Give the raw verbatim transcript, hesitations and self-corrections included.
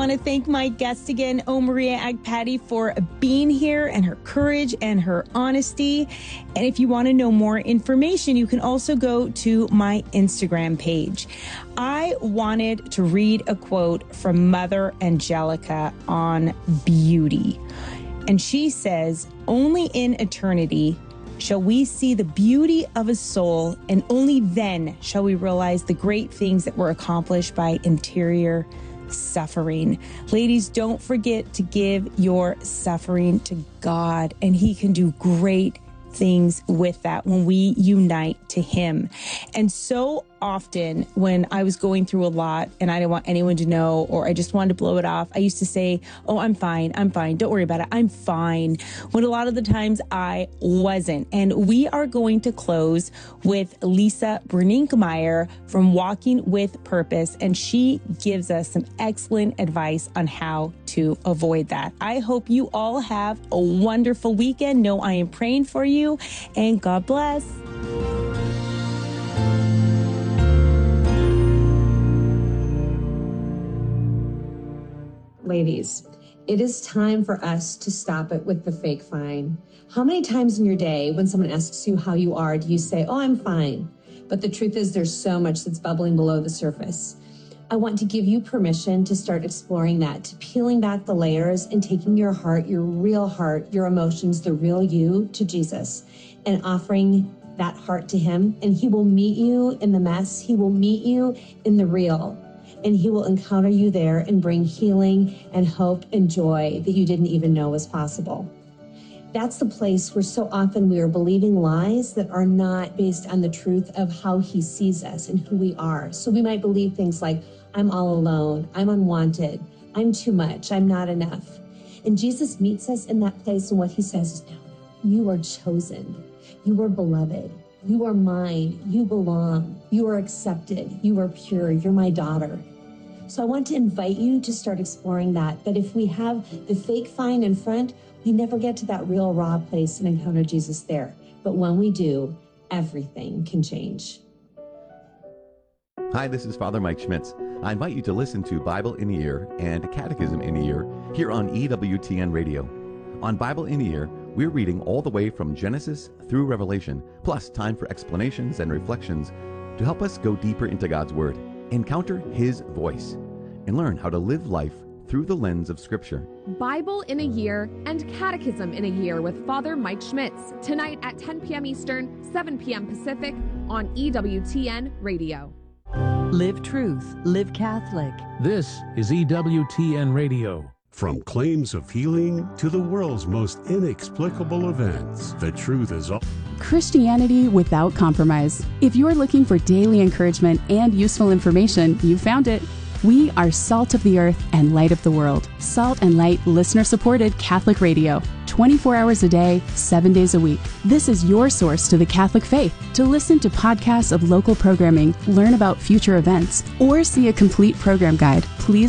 want to thank my guest again, O. Maria Agpati, for being here and her courage and her honesty. And if you want to know more information, you can also go to my Instagram page. I wanted to read a quote from Mother Angelica on beauty. And she says, "Only in eternity shall we see the beauty of a soul, and only then shall we realize the great things that were accomplished by interior suffering." Ladies, don't forget to give your suffering to God, and He can do great things with that when we unite to Him. And so often when I was going through a lot and I didn't want anyone to know, or I just wanted to blow it off, I used to say, "Oh, I'm fine. I'm fine. Don't worry about it. I'm fine." When a lot of the times I wasn't. And we are going to close with Lisa Berninkmeyer from Walking with Purpose. And she gives us some excellent advice on how to avoid that. I hope you all have a wonderful weekend. Know I am praying for you, and God bless. Ladies, it is time for us to stop it with the fake fine. How many times in your day when someone asks you how you are, do you say, "Oh, I'm fine"? But the truth is there's so much that's bubbling below the surface. I want to give you permission to start exploring that, to peeling back the layers and taking your heart, your real heart, your emotions, the real you to Jesus, and offering that heart to Him. And He will meet you in the mess. He will meet you in the real. And He will encounter you there and bring healing and hope and joy that you didn't even know was possible. That's the place where so often we are believing lies that are not based on the truth of how He sees us and who we are. So we might believe things like, "I'm all alone, I'm unwanted, I'm too much, I'm not enough." And Jesus meets us in that place, and what He says is, "No, you are chosen, you are beloved. You are mine, you belong, you are accepted, you are pure, you're my daughter." So I want to invite you to start exploring that. But if we have the fake fine in front, we never get to that real raw place and encounter Jesus there. But when we do, everything can change. Hi, this is Father Mike Schmitz. I invite you to listen to Bible in a Year and Catechism in a Year here on E W T N Radio. On Bible in a Year, we're reading all the way from Genesis through Revelation, plus time for explanations and reflections to help us go deeper into God's Word, encounter His voice, and learn how to live life through the lens of Scripture. Bible in a Year and Catechism in a Year with Father Mike Schmitz, tonight at ten p.m. Eastern, seven p.m. Pacific on E W T N Radio. Live truth, live Catholic. This is E W T N Radio. From claims of healing to the world's most inexplicable events, the truth is all. Christianity without compromise. If you're looking for daily encouragement and useful information, you found it. We are salt of the earth and light of the world. Salt and Light listener-supported Catholic radio. twenty-four hours a day, seven days a week. This is your source to the Catholic faith. To listen to podcasts of local programming, learn about future events, or see a complete program guide, please